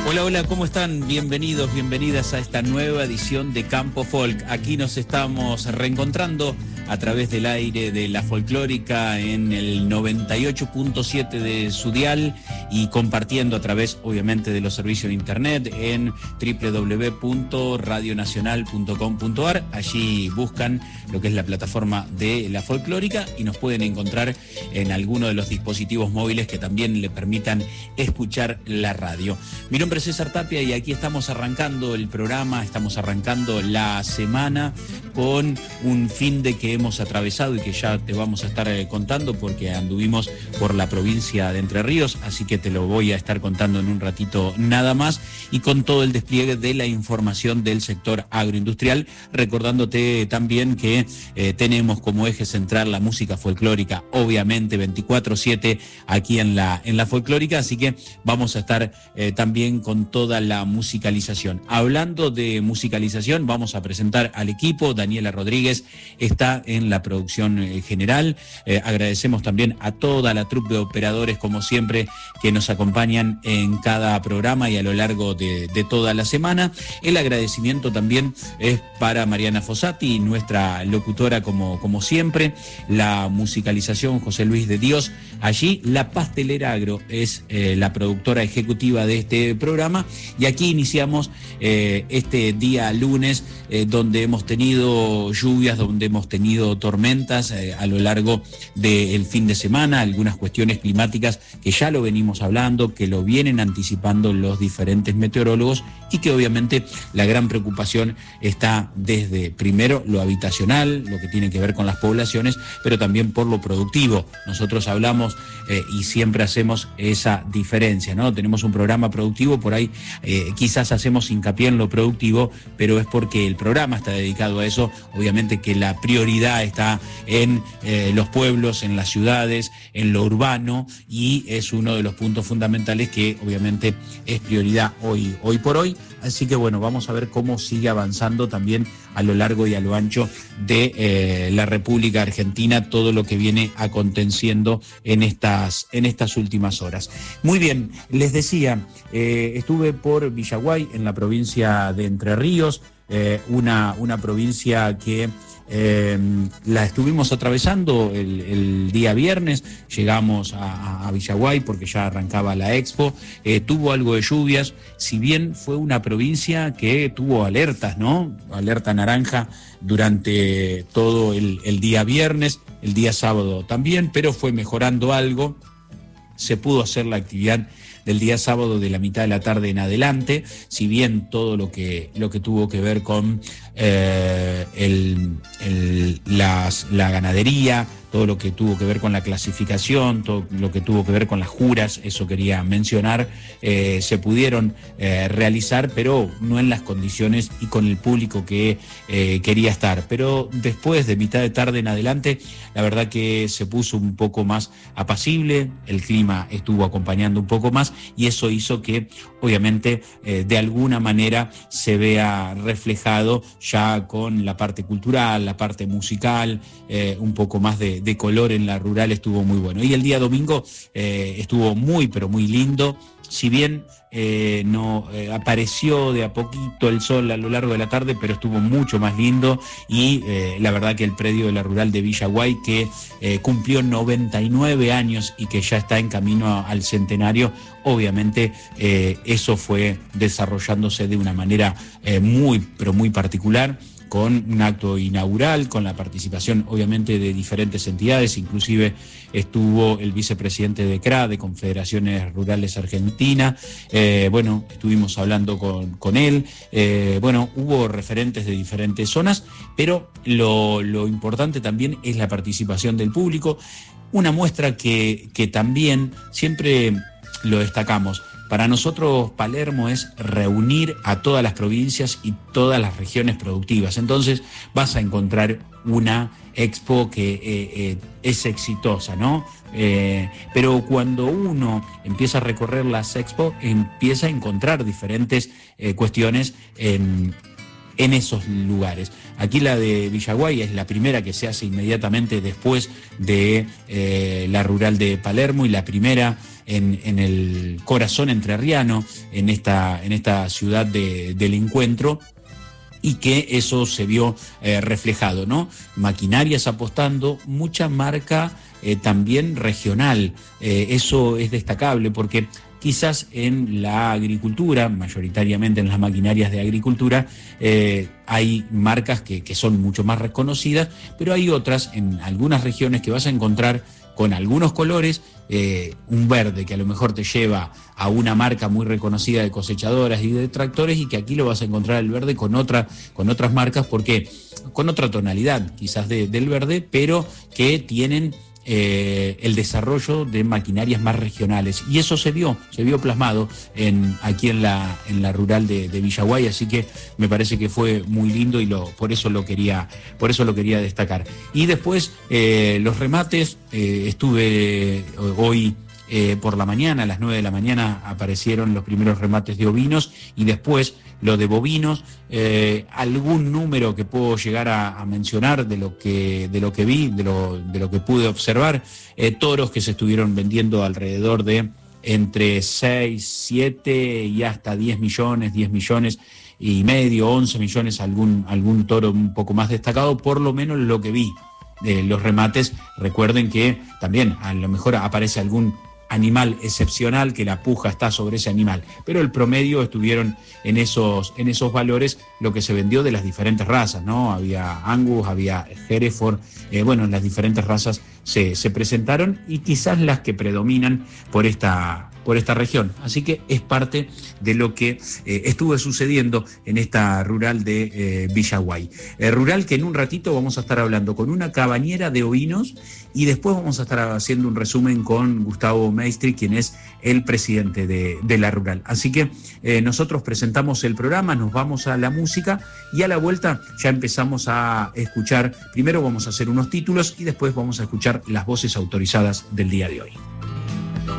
Hola, hola, ¿cómo están? Bienvenidos, bienvenidas a esta nueva edición de Campo Folk. Aquí nos estamos reencontrando a través del aire de la folclórica en el 98.7 de su dial y compartiendo a través, obviamente, de los servicios de internet en www.radionacional.com.ar. Allí buscan lo que es la plataforma de la folclórica y nos pueden encontrar en alguno de los dispositivos móviles que también le permitan escuchar la radio. Mi nombre es César Tapia y aquí estamos arrancando el programa, estamos arrancando la semana con un fin de que hemos atravesado y que ya te vamos a estar contando porque anduvimos por la provincia de Entre Ríos, así que te lo voy a estar contando en un ratito nada más, y con todo el despliegue de la información del sector agroindustrial, recordándote también que tenemos como eje central la música folclórica, obviamente 24/7 aquí en la folclórica, así que vamos a estar también con toda la musicalización. Hablando de musicalización, vamos a presentar al equipo. Daniela Rodríguez está en la producción general. Agradecemos también a toda la troupe de operadores, como siempre, que nos acompañan en cada programa y a lo largo de toda la semana. El agradecimiento también es para Mariana Fossati, nuestra locutora como siempre. La musicalización, José Luis de Dios. Allí la Pastelera Agro es la productora ejecutiva de este programa, y aquí iniciamos este día lunes donde hemos tenido lluvias, donde hemos tenido tormentas a lo largo del fin de semana, algunas cuestiones climáticas que ya lo venimos hablando, que lo vienen anticipando los diferentes meteorólogos, y que obviamente la gran preocupación está desde primero lo habitacional, lo que tiene que ver con las poblaciones, pero también por lo productivo. Nosotros hablamos y siempre hacemos esa diferencia, ¿no? Tenemos un programa productivo, por ahí quizás hacemos hincapié en lo productivo, pero es porque el programa está dedicado a eso. Obviamente que la prioridad está en los pueblos, en las ciudades, en lo urbano, y es uno de los puntos fundamentales que obviamente es prioridad hoy por hoy. Así que bueno, vamos a ver cómo sigue avanzando también a lo largo y a lo ancho de la República Argentina todo lo que viene aconteciendo en estas últimas horas. Muy bien, les decía, estuve por Villaguay, en la provincia de Entre Ríos, una provincia que la estuvimos atravesando el día viernes. Llegamos a Villaguay porque ya arrancaba la Expo, tuvo algo de lluvias, si bien fue una provincia que tuvo alertas, ¿no? Alerta naranja durante todo el día viernes, el día sábado también, pero fue mejorando algo. Se pudo hacer la actividad del día sábado de la mitad de la tarde en adelante, si bien todo lo que tuvo que ver con la ganadería, todo lo que tuvo que ver con la clasificación, todo lo que tuvo que ver con las juras, eso quería mencionar, se pudieron realizar, pero no en las condiciones y con el público que quería estar. Pero después de mitad de tarde en adelante, la verdad que se puso un poco más apacible, el clima estuvo acompañando un poco más, y eso hizo que obviamente de alguna manera se vea reflejado ya con la parte cultural, la parte musical, un poco más de color en la rural. Estuvo muy bueno. Y el día domingo estuvo muy, pero muy lindo. Si bien no apareció de a poquito el sol a lo largo de la tarde, pero estuvo mucho más lindo, y la verdad que el predio de la rural de Villaguay, que cumplió 99 años y que ya está en camino al centenario, obviamente eso fue desarrollándose de una manera muy, pero muy particular, con un acto inaugural, con la participación obviamente de diferentes entidades, inclusive estuvo el vicepresidente de CRA, de Confederaciones Rurales Argentina, estuvimos hablando con él, hubo referentes de diferentes zonas, pero lo importante también es la participación del público, una muestra que también siempre lo destacamos. Para nosotros Palermo es reunir a todas las provincias y todas las regiones productivas. Entonces vas a encontrar una expo que es exitosa, ¿no? Pero cuando uno empieza a recorrer las expo, empieza a encontrar diferentes cuestiones en esos lugares. Aquí la de Villaguay es la primera que se hace inmediatamente después de la rural de Palermo, y la primera en el corazón entrerriano, en esta ciudad del encuentro, y que eso se vio reflejado, ¿no? Maquinarias apostando, mucha marca también regional. Eso es destacable porque quizás en la agricultura, mayoritariamente en las maquinarias de agricultura, hay marcas que son mucho más reconocidas, pero hay otras en algunas regiones que vas a encontrar con algunos colores, un verde que a lo mejor te lleva a una marca muy reconocida de cosechadoras y de tractores, y que aquí lo vas a encontrar el verde con otras marcas, porque con otra tonalidad quizás del verde, pero que tienen el desarrollo de maquinarias más regionales, y eso se vio plasmado aquí en la rural de Villaguay, así que me parece que fue muy lindo y por eso lo quería destacar. Y después los remates, estuve hoy por la mañana, a las 9 de la mañana aparecieron los primeros remates de ovinos y después lo de bovinos. Algún número que puedo llegar a mencionar de lo que vi, de lo que pude observar, toros que se estuvieron vendiendo alrededor de entre 6, 7 y hasta 10 millones y medio, 11 millones, algún toro un poco más destacado, por lo menos lo que vi de los remates. Recuerden que también a lo mejor aparece algún animal excepcional que la puja está sobre ese animal, pero el promedio estuvieron en esos valores lo que se vendió de las diferentes razas, ¿no? Había Angus, había Hereford, en las diferentes razas se presentaron, y quizás las que predominan por esta región. Así que es parte de lo que estuvo sucediendo en esta rural de Villaguay. Rural que en un ratito vamos a estar hablando con una cabañera de ovinos, y después vamos a estar haciendo un resumen con Gustavo Maestri, quien es el presidente de la rural. Así que nosotros presentamos el programa, nos vamos a la música, y a la vuelta ya empezamos a escuchar. Primero vamos a hacer unos títulos y después vamos a escuchar las voces autorizadas del día de hoy.